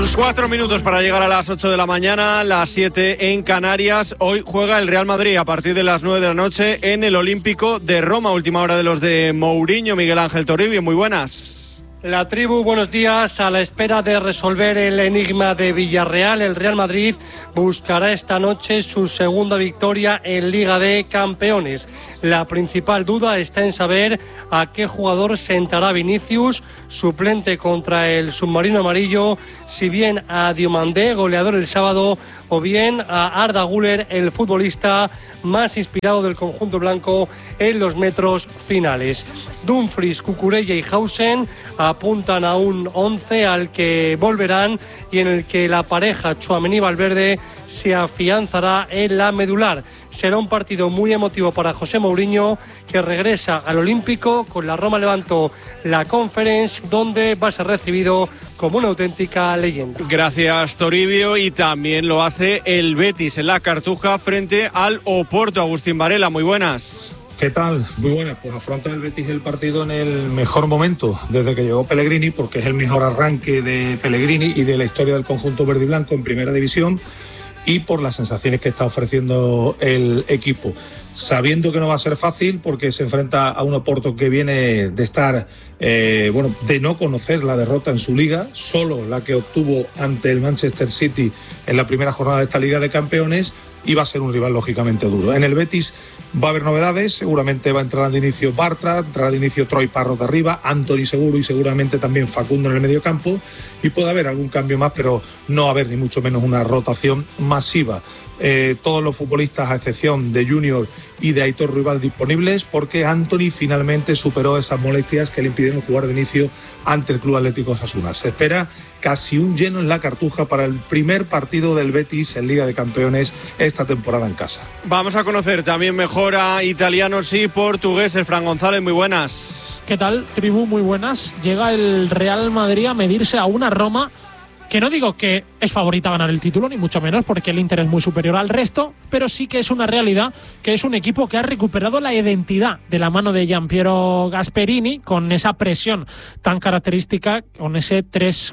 4 minutos para llegar a las 8 de la mañana, las 7 en Canarias. Hoy juega el Real Madrid a partir de las 9 de la noche en el Olímpico de Roma. Última hora de los de Mourinho. Miguel Ángel Toribio, muy buenas. La tribu, buenos días. A la espera de resolver el enigma de Villarreal, el Real Madrid buscará esta noche su segunda victoria en Liga de Campeones. La principal duda está en saber a qué jugador sentará Vinicius, suplente contra el submarino amarillo, si bien a Diomandé, goleador el sábado, o bien a Arda Güler, el futbolista más inspirado del conjunto blanco en los metros finales. Dumfries, Cucurella y Hausen apuntan a un 11 al que volverán y en el que la pareja Tchouaméni-Valverde se afianzará en la medular. Será un partido muy emotivo para José Mourinho, que regresa al Olímpico. Con la Roma levantó la Conference, donde va a ser recibido como una auténtica leyenda. Gracias, Toribio. Y también lo hace el Betis en la Cartuja frente al Oporto. Agustín Varela, muy buenas. ¿Qué tal? Muy buenas. Pues afronta el Betis el partido en el mejor momento desde que llegó Pellegrini, porque es el mejor arranque de Pellegrini y de la historia del conjunto verde y blanco en primera división, y por las sensaciones que está ofreciendo el equipo, sabiendo que no va a ser fácil porque se enfrenta a un Oporto que viene de estar de no conocer la derrota en su liga, solo la que obtuvo ante el Manchester City en la primera jornada de esta Liga de Campeones, y va a ser un rival lógicamente duro. En el Betis va a haber novedades, seguramente va a entrar de inicio Bartra, entrará de inicio Troy Parrott de arriba, Anthony seguro y seguramente también Facundo en el mediocampo, y puede haber algún cambio más, pero no va a haber ni mucho menos una rotación masiva. Todos los futbolistas, a excepción de Junior y de Aitor Ruibal, disponibles, porque Anthony finalmente superó esas molestias que le impidieron jugar de inicio ante el Club Atlético Osasuna. Se espera casi un lleno en la Cartuja para el primer partido del Betis en Liga de Campeones esta temporada en casa. Vamos a conocer también mejor a italianos y portugueses. Fran González, muy buenas. ¿Qué tal, tribu? Muy buenas. Llega el Real Madrid a medirse a una Roma que no digo que es favorita a ganar el título, ni mucho menos, porque el Inter es muy superior al resto, pero sí que es una realidad que es un equipo que ha recuperado la identidad de la mano de Gianpiero Gasperini, con esa presión tan característica, con ese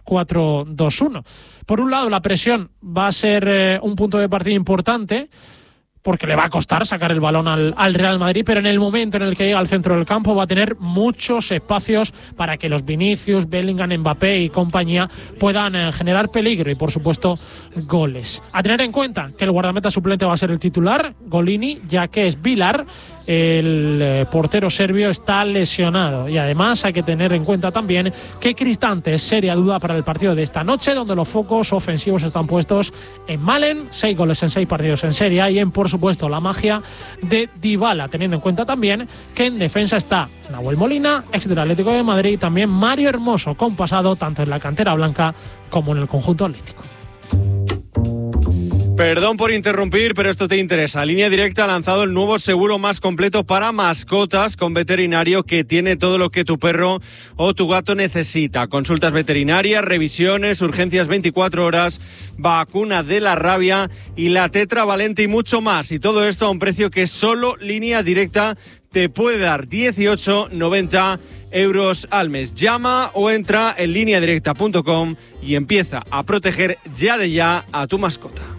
3-4-2-1. Por un lado, la presión va a ser un punto de partida importante, porque le va a costar sacar el balón al Real Madrid, pero en el momento en el que llega al centro del campo va a tener muchos espacios para que los Vinicius, Bellingham, Mbappé y compañía puedan generar peligro y, por supuesto, goles. A tener en cuenta que el guardameta suplente va a ser el titular, Golini, ya que es Vilar, el portero serbio, está lesionado. Y además hay que tener en cuenta también que Cristante es seria duda para el partido de esta noche, donde los focos ofensivos están puestos en Malen, 6 goles en 6 partidos en Serie A, y en, por supuesto, la magia de Dybala, teniendo en cuenta también que en defensa está Nahuel Molina, ex del Atlético de Madrid, y también Mario Hermoso, con pasado tanto en la cantera blanca como en el conjunto atlético. Perdón por interrumpir, pero esto te interesa. Línea Directa ha lanzado el nuevo seguro más completo para mascotas con veterinario, que tiene todo lo que tu perro o tu gato necesita. Consultas veterinarias, revisiones, urgencias 24 horas, vacuna de la rabia y la tetravalente y mucho más. Y todo esto a un precio que solo Línea Directa te puede dar: 18,90 euros al mes. Llama o entra en lineadirecta.com y empieza a proteger ya de ya a tu mascota.